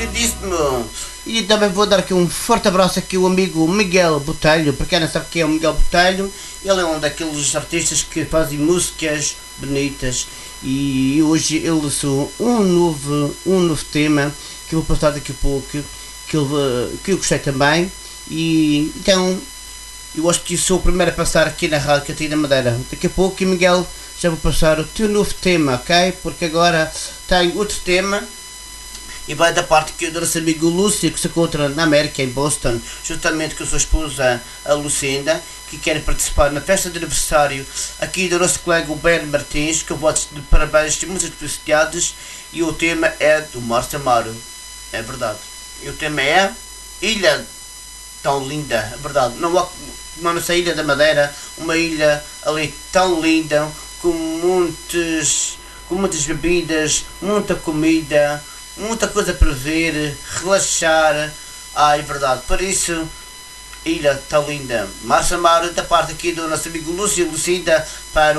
Lindíssimo! E também vou dar aqui um forte abraço aqui ao amigo Miguel Botelho. Para quem não sabe quem é o Miguel Botelho, ele é um daqueles artistas que fazem músicas bonitas. E hoje ele lançou um novo tema que eu vou passar daqui a pouco, que eu gostei também. E então eu acho que sou o primeiro a passar aqui na Rádio Catarina Madeira. Daqui a pouco, Miguel, já vou passar o teu novo tema, ok? Porque agora tenho outro tema e vai da parte que o nosso amigo Lúcio, que se encontra na América, em Boston, juntamente com a sua esposa, a Lucinda, que querem participar na festa de aniversário aqui do nosso colega o Ben Martins, que eu voto de parabéns e muitas felicidades. E o tema é do Márcio Amaro, é verdade. E o tema é Ilha Tão Linda, é verdade. Não há como nessa Ilha da Madeira, uma ilha ali tão linda, com muitas bebidas, muita comida, muita coisa para ver, relaxar. É verdade. Por isso, Ilha Tão Linda. Márcio Amaro, da parte aqui do nosso amigo Lúcio Lucida, para